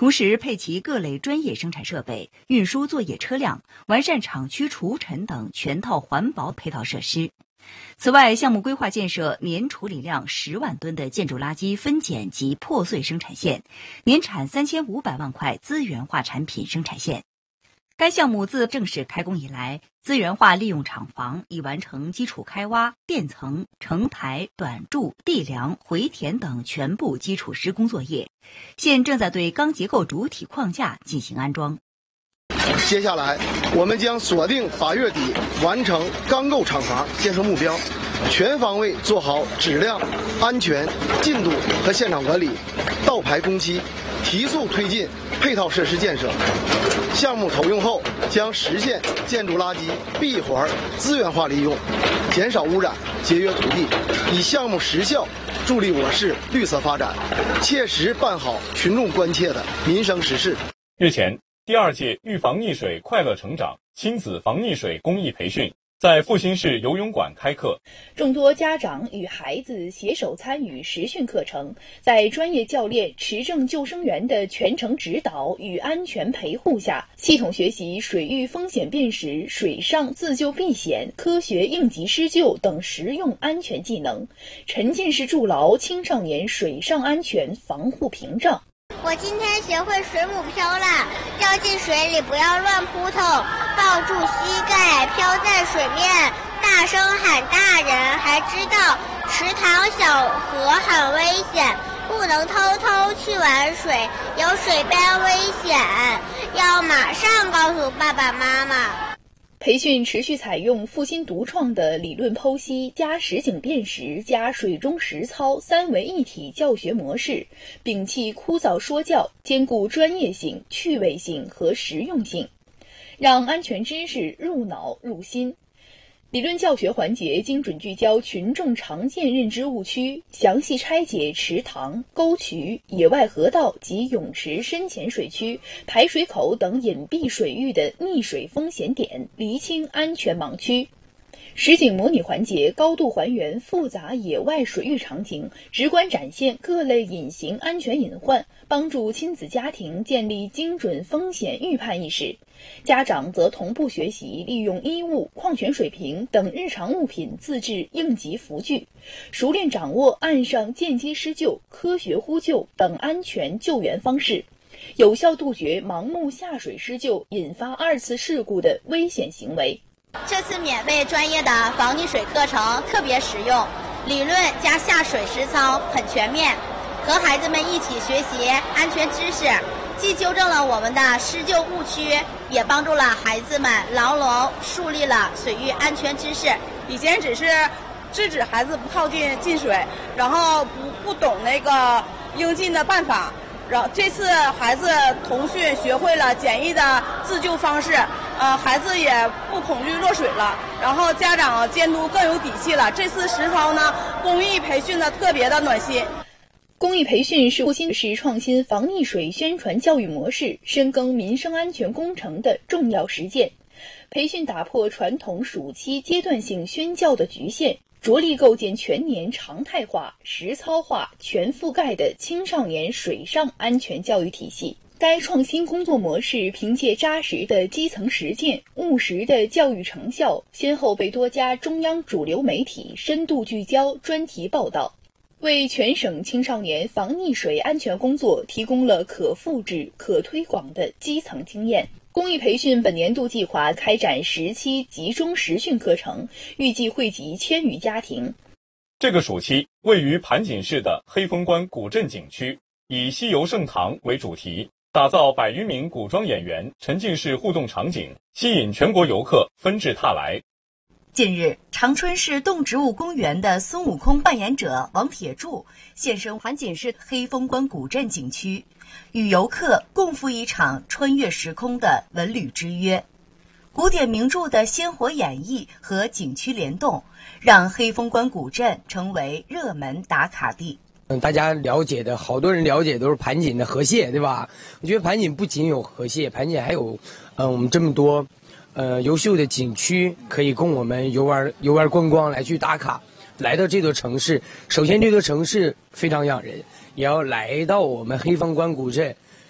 同时配齐各类专业生产设备、运输作业车辆，完善厂区除尘等全套环保配套设施。此外，项目规划建设年处理量10万吨的建筑垃圾分拣及破碎生产线，年产3500万块资源化产品生产线。该项目自正式开工以来，资源化利用厂房已完成基础开挖、垫层、承台、短柱、地梁、回填等全部基础施工作业，现正在对钢结构主体框架进行安装。 接下来，我们将锁定8月底完成钢构厂房建设目标，全方位做好质量、安全、进度和现场管理，倒排工期，提速推进配套设施建设。项目投用后，将实现建筑垃圾闭环资源化利用，减少污染，节约土地，以项目实效助力我市绿色发展，切实办好群众关切的民生实事。 日前，第2届预防溺水快乐成长亲子防溺水公益培训在阜新市游泳馆开课， 众多家长与孩子携手参与实训课程，在专业教练、持证救生员的全程指导与安全陪护下，系统学习水域风险辨识、水上自救避险、科学应急施救等实用安全技能，沉浸式筑牢青少年水上安全防护屏障。 我今天学会水母漂了，掉进水里不要乱扑腾，抱住膝盖漂在水面，大声喊大人，还知道池塘小河很危险，不能偷偷去玩水，有水边危险，要马上告诉爸爸妈妈。 培训持续采用阜新独创的理论剖析加实景辨识加水中实操3维一体教学模式，摒弃枯燥说教，兼顾专业性、趣味性和实用性，让安全知识入脑入心。理论教学环节精准聚焦群众常见认知误区，详细拆解池塘、沟渠、野外河道及泳池深浅水区、排水口等隐蔽水域的溺水风险点，厘清安全盲区。实景模拟环节高度还原复杂野外水域场景，直观展现各类隐形安全隐患，帮助亲子家庭建立精准风险预判意识。家长则同步学习利用衣物、矿泉水瓶等日常物品自制应急浮具，熟练掌握岸上间接施救、科学呼救等安全救援方式，有效杜绝盲目下水施救引发2次事故的危险行为。 这次免费专业的防溺水课程特别实用，理论加下水实操很全面，和孩子们一起学习安全知识，既纠正了我们的施救误区，也帮助了孩子们牢牢树立了水域安全知识。 以前只是制止孩子不靠近进水，然后不懂那个应尽的办法，然后这次孩子同训学会了简易的自救方式，孩子也不恐惧落水了，然后家长监督更有底气了。这次实操呢，公益培训的特别的暖心。 公益培训是阜新市创新防溺水宣传教育模式、深耕民生安全工程的重要实践。培训打破传统暑期阶段性宣教的局限，着力构建全年常态化、实操化、全覆盖的青少年水上安全教育体系。该创新工作模式凭借扎实的基层实践、务实的教育成效，先后被多家中央主流媒体深度聚焦专题报道，为全省青少年防溺水安全工作提供了可复制、可推广的基层经验。公益培训本年度计划开展10期集中实训课程，预计惠及1000余家庭。 这个暑期，位于盘锦市的黑风关古镇景区以西游盛唐为主题，打造100余名古装演员沉浸式互动场景，吸引全国游客纷至沓来。 近日，长春市动植物公园的孙悟空扮演者王铁柱现身盘锦市黑风关古镇景区，与游客共赴一场穿越时空的文旅之约。古典名著的鲜活演绎和景区联动，让黑风关古镇成为热门打卡地。 大家了解的，好多人了解都是盘锦的河蟹，对吧？我觉得盘锦不仅有河蟹，盘锦还有我们这么多优秀的景区可以供我们游玩观光来去打卡。来到这座城市，首先这座城市非常养人，也要来到我们黑风关古镇